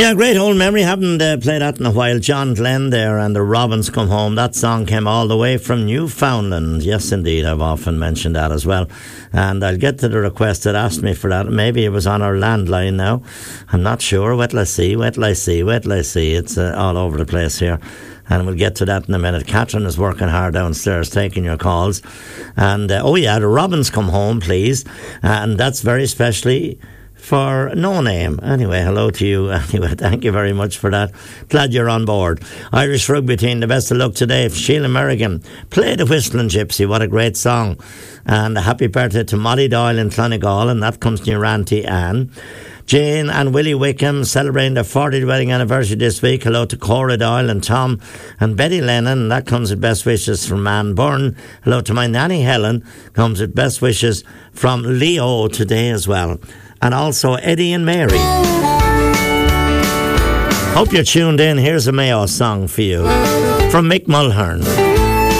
Yeah, great old memory. Haven't played that in a while. John Glenn there and the Robins Come Home. That song came all the way from Newfoundland. Yes, indeed. I've often mentioned that as well. And I'll get to the request that asked me for that. Maybe it was on our landline now. I'm not sure. Wait till I see. It's all over the place here. And we'll get to that in a minute. Catherine is working hard downstairs taking your calls. And, the Robins Come Home, please. And that's very specially for No Name. Anyway, hello to you. Anyway, thank you very much for that. Glad you're on board. Irish Rugby Team, the best of luck today. Sheila Merrigan, Play the Whistling Gypsy. What a great song. And a happy birthday to Molly Doyle in Clonegall, and that comes to your auntie Anne. Jane and Willie Wickham celebrating their 40th wedding anniversary this week. Hello to Cora Doyle and Tom and Betty Lennon. That comes with best wishes from Anne Byrne. Hello to my nanny Helen. Comes with best wishes from Leo today as well. And also Eddie and Mary. Hope you're tuned in. Here's a Mayo song for you from Mick Mulhern.